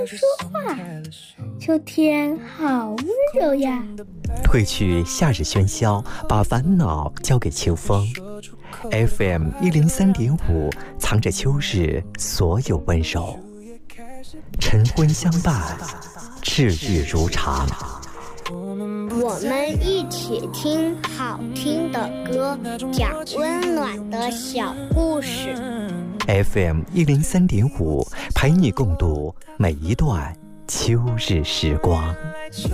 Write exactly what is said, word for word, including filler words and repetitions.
说话，秋天好温柔呀。 褪去夏日喧嚣，把烦恼交给秋风。F M 一零三点五，藏着秋日所有温柔。晨昏相伴，至愈如常。 我们一起听好听的歌，讲温暖的小故事。 F M 一零三点五，陪你共度每一段秋日时光。